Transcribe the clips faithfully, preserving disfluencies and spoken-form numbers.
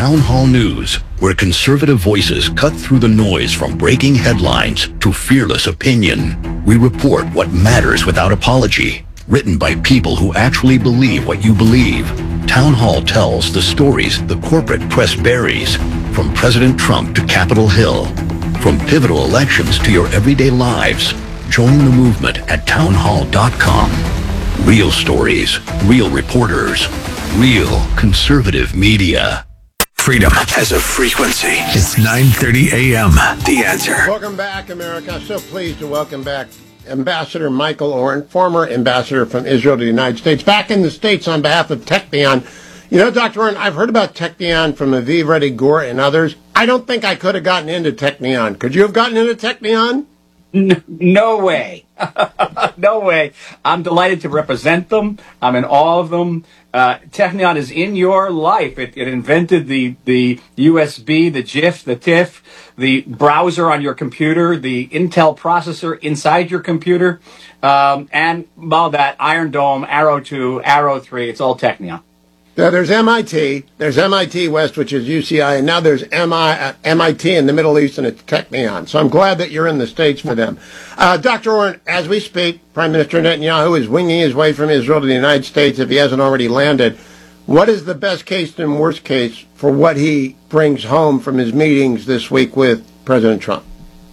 Town Hall News, where conservative voices cut through the noise from breaking headlines to fearless opinion. We report what matters without apology. Written by people who actually believe what you believe. Town Hall tells the stories the corporate press buries, from President Trump to Capitol Hill. From pivotal elections to your everyday lives. Join the movement at town hall dot com. Real stories, real reporters, real conservative media. Freedom has a frequency. It's nine thirty a.m. The Answer. Welcome back, America. So pleased to welcome back Ambassador Michael Oren, former ambassador from Israel to the United States, back in the States on behalf of Technion. You know, Doctor Oren, I've heard about Technion from Aviv Reddy Gore and others. I don't think I could have gotten into Technion. Could you have gotten into Technion? No, no way. No way. I'm delighted to represent them. I'm in awe of them. Uh, Technion is in your life. It, it invented the, the U S B, the GIF, the TIFF, the browser on your computer, the Intel processor inside your computer, um, and, well, that Iron Dome, Arrow two, Arrow three, it's all Technion. Now, there's M I T, there's M I T West, which is U C I, and now there's M I, uh, M I T in the Middle East, and it's Technion. So I'm glad that you're in the States for them. Uh, Doctor Oren, as we speak, Prime Minister Netanyahu is winging his way from Israel to the United States if he hasn't already landed. What is the best case and worst case for what he brings home from his meetings this week with President Trump?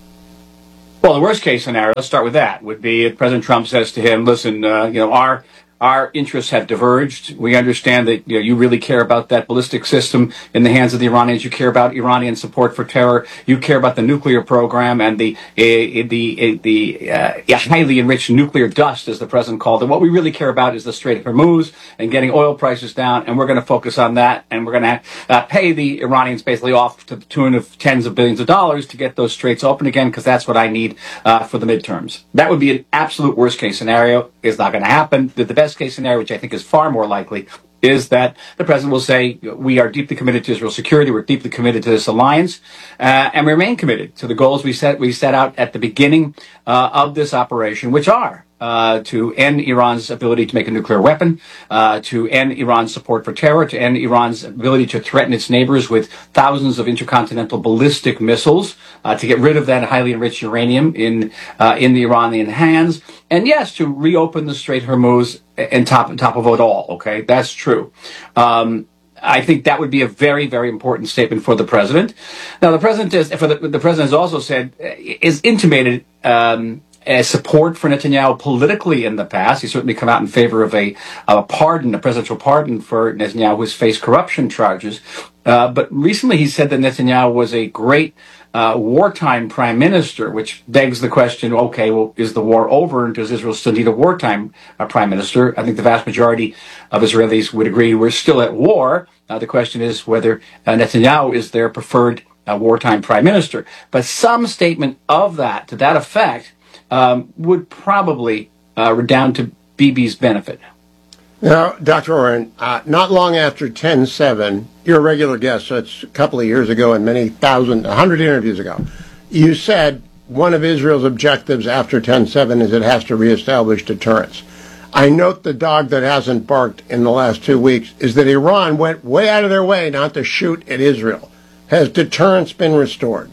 Well, the worst case scenario, let's start with that, would be if President Trump says to him, listen, uh, you know, our... Our interests have diverged. We understand that you know, you really care about that ballistic system in the hands of the Iranians. You care about Iranian support for terror. You care about the nuclear program and the uh, the uh, the uh, highly enriched nuclear dust, as the president called it. What we really care about is the Strait of Hormuz and getting oil prices down, and we're going to focus on that. And we're going to uh, pay the Iranians basically off to the tune of tens of billions of dollars to get those straits open again, because that's what I need uh, for the midterms. That would be an absolute worst case scenario. It's not going to happen. The, the best case scenario, which I think is far more likely, is that the president will say, we are deeply committed to Israel's security, we're deeply committed to this alliance, uh, and we remain committed to the goals we set we set out at the beginning uh, of this operation, which are uh, to end Iran's ability to make a nuclear weapon, uh, to end Iran's support for terror, to end Iran's ability to threaten its neighbors with thousands of intercontinental ballistic missiles, uh, to get rid of that highly enriched uranium in uh, in the Iranian hands, and yes, to reopen the Strait of Hormuz and top, top of it all, okay? That's true. Um, I think that would be a very, very important statement for the president. Now, the president is, for the, the president has also said, is intimated um, as support for Netanyahu politically in the past. He's certainly come out in favor of a, of a pardon, a presidential pardon for Netanyahu, who's faced corruption charges. Uh, but recently he said that Netanyahu was a great Uh, wartime prime minister, which begs the question, okay, well, is the war over and does Israel still need a wartime uh, prime minister? I think the vast majority of Israelis would agree we're still at war. Uh, the question is whether uh, Netanyahu is their preferred uh, wartime prime minister. But some statement of that, to that effect, um, would probably uh, redound to Bibi's benefit. Now, Doctor Oren, uh, not long after ten seven, you're a regular guest, so it's a couple of years ago and many thousand, a hundred interviews ago, you said one of Israel's objectives after ten seven is it has to reestablish deterrence. I note the dog that hasn't barked in the last two weeks is that Iran went way out of their way not to shoot at Israel. Has deterrence been restored?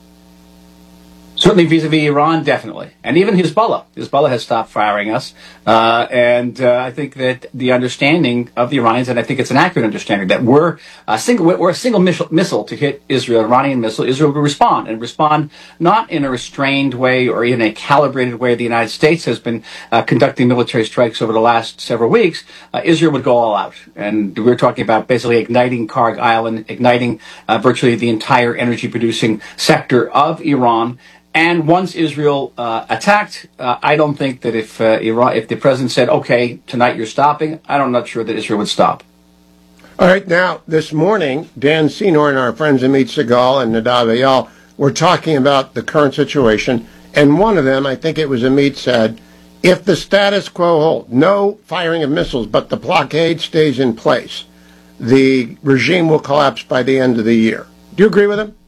Certainly vis-a-vis Iran, definitely. And even Hezbollah. Hezbollah has stopped firing us. Uh, and uh, I think that the understanding of the Iranians, and I think it's an accurate understanding, that we're a single, we're a single missile, missile to hit Israel, Iranian missile. Israel will respond, and respond not in a restrained way or in a calibrated way. The United States has been uh, conducting military strikes over the last several weeks. Uh, Israel would go all out. And we're talking about basically igniting Karg Island, igniting uh, virtually the entire energy-producing sector of Iran. And once Israel uh, attacked, uh, I don't think that if uh, Iran, if the president said, okay, tonight you're stopping, I'm not sure that Israel would stop. All right, now, this morning, Dan Senor and our friends Amit Segal and Nadav Eyal were talking about the current situation, and one of them, I think it was Amit, said, if the status quo holds, no firing of missiles, but the blockade stays in place, the regime will collapse by the end of the year. Do you agree with him?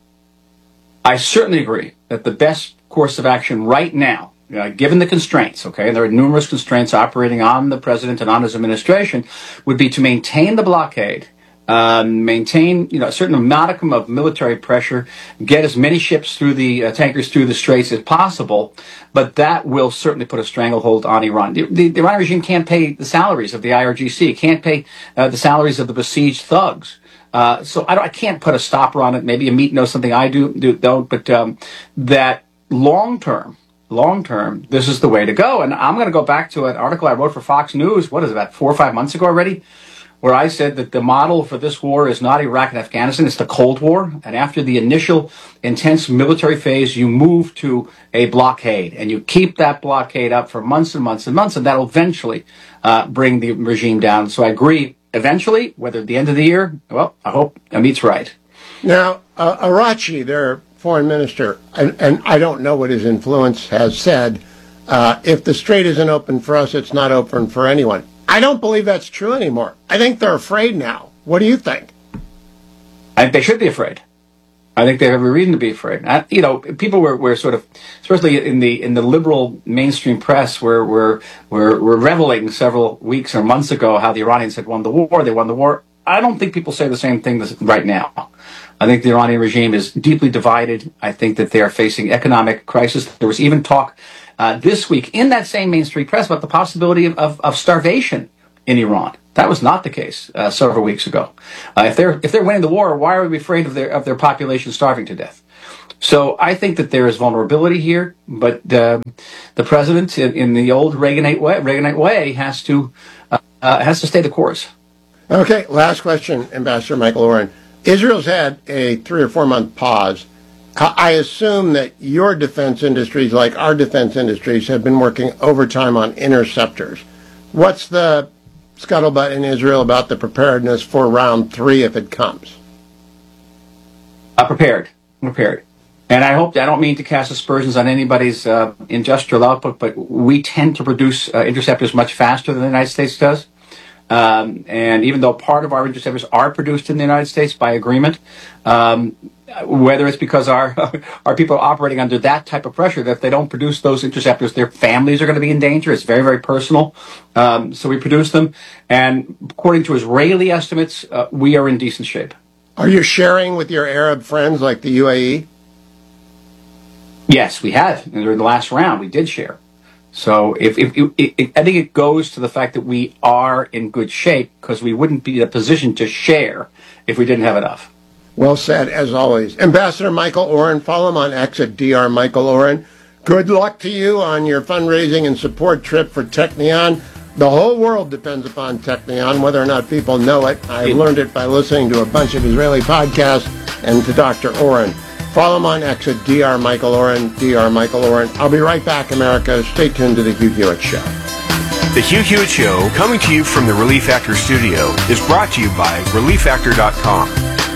I certainly agree that the best course of action right now, uh, given the constraints, okay, and there are numerous constraints operating on the president and on his administration, would be to maintain the blockade uh, maintain, you know, a certain modicum of military pressure, get as many ships through the uh, tankers through the straits as possible. But that will certainly put a stranglehold on Iran. The, the, the Iranian regime can't pay the salaries of the I R G C, can't pay uh, the salaries of the besieged thugs. Uh, so I, don't, I can't put a stopper on it. Maybe Amit knows something I do, do don't, but um, that long term, long term, this is the way to go. And I'm going to go back to an article I wrote for Fox News, what is it, about four or five months ago already, where I said that the model for this war is not Iraq and Afghanistan, it's the Cold War. And after the initial intense military phase, you move to a blockade. And you keep that blockade up for months and months and months, and that'll eventually uh, bring the regime down. So I agree. Eventually, whether at the end of the year, well, I hope Amit's right. Now, uh, Arachi, their foreign minister, and, and I don't know what his influence has said, uh, if the strait isn't open for us, it's not open for anyone. I don't believe that's true anymore. I think they're afraid now. What do you think? I think they should be afraid. I think they have every reason to be afraid. I, you know, people were, were sort of, especially in the in the liberal mainstream press, were were were were reveling several weeks or months ago how the Iranians had won the war. They won the war. I don't think people say the same thing this, right now. I think the Iranian regime is deeply divided. I think that they are facing economic crisis. There was even talk uh, this week in that same mainstream press about the possibility of, of, of starvation in Iran. That was not the case uh, several weeks ago. Uh, if they're if they're winning the war, why are we afraid of their of their population starving to death? So I think that there is vulnerability here, but uh, the president, in, in the old Reaganite way, Reaganite way, has to uh, uh, has to stay the course. Okay, last question, Ambassador Michael Oren. Israel's had a three or four month pause. I assume that your defense industries, like our defense industries, have been working overtime on interceptors. What's the scuttlebutt in Israel about the preparedness for round three if it comes? Uh, prepared, prepared. And I hope, I don't mean to cast aspersions on anybody's uh, industrial output, but we tend to produce uh, interceptors much faster than the United States does. Um, and even though part of our interceptors are produced in the United States by agreement, um, whether it's because our our people are operating under that type of pressure, that if they don't produce those interceptors, their families are going to be in danger. It's very, very personal. Um, so we produce them. And according to Israeli estimates, uh, we are in decent shape. Are you sharing with your Arab friends like the U A E? Yes, we have. And during the last round, we did share. So if, if, if, if I think it goes to the fact that we are in good shape, because we wouldn't be in a position to share if we didn't have enough. Well said, as always. Ambassador Michael Oren, follow him on X at Doctor Michael Oren. Good luck to you on your fundraising and support trip for Technion. The whole world depends upon Technion, whether or not people know it. I learned it by listening to a bunch of Israeli podcasts and to Doctor Oren. Follow him on X at Doctor Michael Oren, Doctor Michael Oren. I'll be right back, America. Stay tuned to The Hugh Hewitt Show. The Hugh Hewitt Show, coming to you from the Relief Factor studio, is brought to you by relief factor dot com.